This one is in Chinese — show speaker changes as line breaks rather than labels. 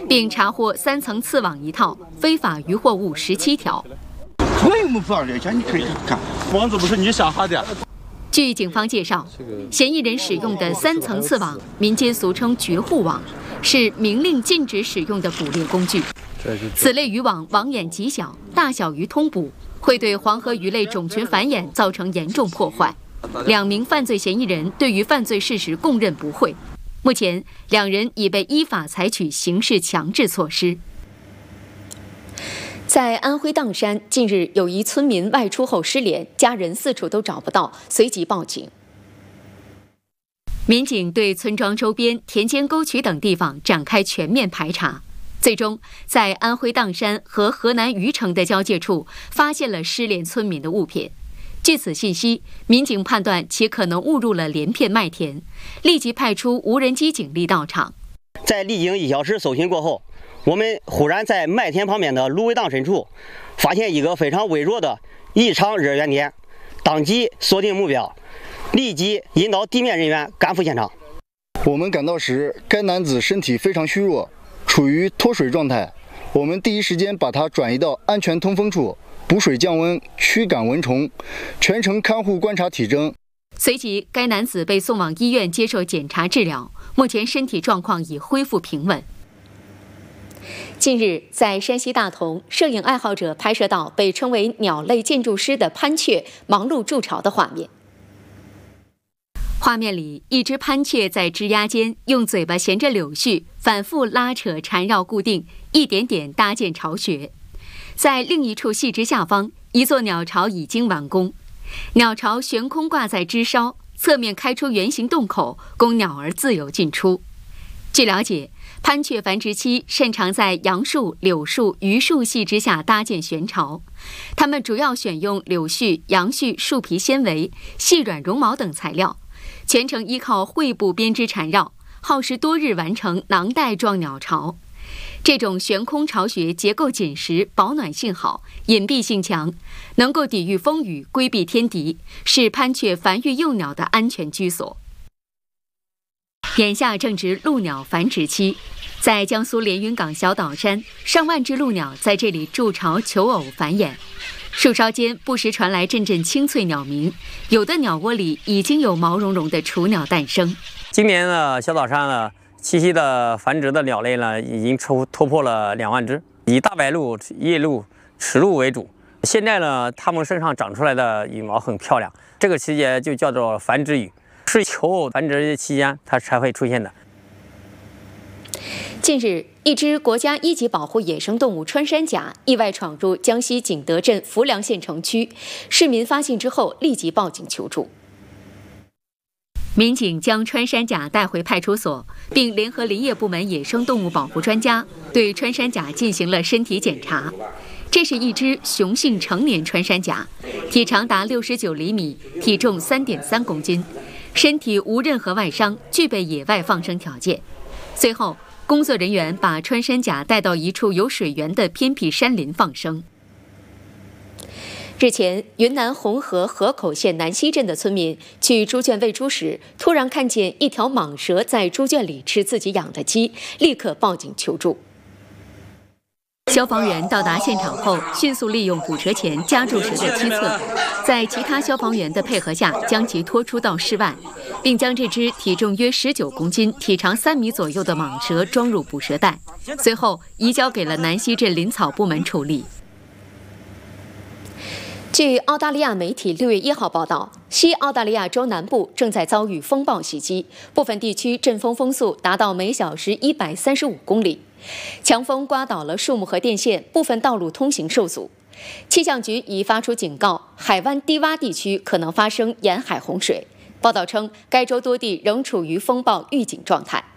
并查获3层刺网1套、非法渔获物17条。
我又没放这钱，你可以看。
网子不是你下哈的。
据警方介绍，嫌疑人使用的3层刺网，民间俗称绝户网，是明令禁止使用的捕猎工具。此类渔网网眼极小，大小鱼通捕，会对黄河鱼类种群繁衍造成严重破坏。2名犯罪嫌疑人对于犯罪事实供认不讳。目前，2人已被依法采取刑事强制措施。在安徽砀山，近日有一村民外出后失联，家人四处都找不到，随即报警。民警对村庄周边田间沟渠等地方展开全面排查，最终在安徽砀山和河南虞城的交界处发现了失联村民的物品。据此信息，民警判断其可能误入了连片麦田，立即派出无人机警力到场。
在历经1小时搜寻过后，我们忽然在麦田旁边的芦苇荡深处，发现一个非常微弱的异常热源点，当即锁定目标，立即引导地面人员赶赴现场。
我们赶到时，该男子身体非常虚弱，处于脱水状态。我们第一时间把他转移到安全通风处，补水降温，驱赶蚊虫，全程看护观察体征。
随即，该男子被送往医院接受检查治疗，目前身体状况已恢复平稳。近日，在山西大同，摄影爱好者拍摄到被称为鸟类建筑师的攀雀忙碌筑巢的画面。画面里，一只攀雀在枝桠间用嘴巴衔着柳絮，反复拉扯缠绕固定，一点点搭建巢穴。在另一处细枝下方，一座鸟巢已经完工，鸟巢悬空挂在枝梢，侧面开出圆形洞口，供鸟儿自由进出。据了解，攀雀繁殖期擅长在杨树、柳树、榆树细枝下搭建悬巢，它们主要选用柳絮、杨絮、树皮纤维、细软绒毛等材料，全程依靠喙部编织缠绕，耗时多日完成囊袋状鸟巢。这种悬空巢穴结构紧实，保暖性好，隐蔽性强，能够抵御风雨，规避天敌，是攀雀繁育幼鸟的安全居所。眼下正值鹭鸟繁殖期，在江苏连云港小岛山，上万只鹭鸟在这里筑巢、求偶、繁衍。树梢间不时传来阵阵清脆鸟鸣，有的鸟窝里已经有毛茸茸的雏鸟诞生。
今年呢，小岛山呢栖息的繁殖的鸟类呢，已经突破了2万只，以大白鹭、夜鹭、齿鹭为主。现在呢，它们身上长出来的羽毛很漂亮，这个期间就叫做繁殖羽，是求偶繁殖期间它才会出现的。
近日，一只国家1级保护野生动物穿山甲意外闯入江西景德镇浮梁县城区，市民发现之后立即报警求助。民警将穿山甲带回派出所，并联合林业部门野生动物保护专家对穿山甲进行了身体检查。这是一只雄性成年穿山甲，体长达69厘米，体重3.3公斤，身体无任何外伤，具备野外放生条件。随后，工作人员把穿山甲带到一处有水源的偏僻山林放生。日前，云南红河河口县南溪镇的村民去猪圈喂猪时，突然看见一条蟒蛇在猪圈里吃自己养的鸡，立刻报警求助。消防员到达现场后，迅速利用捕蛇钳夹住蛇的梯侧，在其他消防员的配合下，将其拖出到室外，并将这只体重约19公斤、体长3米左右的蟒蛇装入捕蛇袋，随后移交给了南溪镇林草部门处理。据澳大利亚媒体6月1号报道，西澳大利亚州南部正在遭遇风暴袭击，部分地区阵风风速达到每小时135公里，强风刮倒了树木和电线，部分道路通行受阻。气象局已发出警告，海湾低洼地区可能发生沿海洪水。报道称，该州多地仍处于风暴预警状态。